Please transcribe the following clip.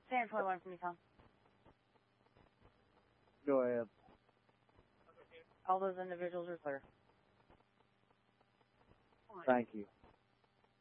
Standard 21 from Yukon. Go ahead. All those individuals are clear. Thank you.